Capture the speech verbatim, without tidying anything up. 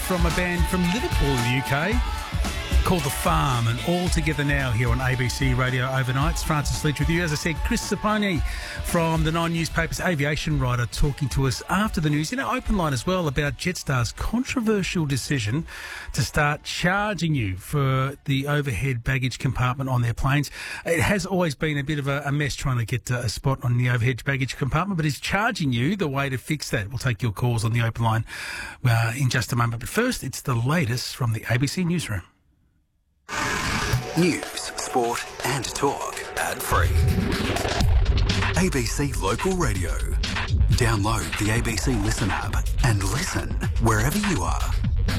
from a band from Liverpool in the U K called The Farm, and all together now here on A B C Radio Overnights. Francis Leach with you. As I said, Chris Sapone from the Nine Newspapers, aviation writer, talking to us after the news in our open line as well about Jetstar's controversial decision to start charging you for the overhead baggage compartment on their planes. It has always been a bit of a, a mess trying to get a spot on the overhead baggage compartment, but is charging you the way to fix that? We'll take your calls on the open line uh, in just a moment. But first, it's the latest from the A B C Newsroom. News, sport and talk ad-free. A B C Local Radio. Download the A B C Listen app and listen wherever you are.